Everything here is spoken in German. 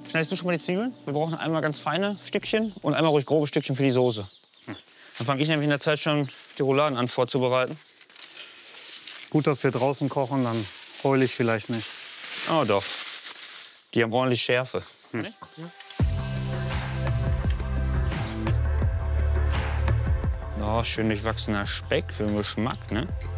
Schneidest du schon mal die Zwiebeln? Wir brauchen einmal ganz feine Stückchen und einmal ruhig grobe Stückchen für die Soße. Dann fange ich nämlich in der Zeit schon die Rouladen an vorzubereiten. Gut, dass wir draußen kochen, dann heule ich vielleicht nicht. Oh doch, die haben ordentlich Schärfe. Oh, schön durchwachsener Speck für den Geschmack, ne?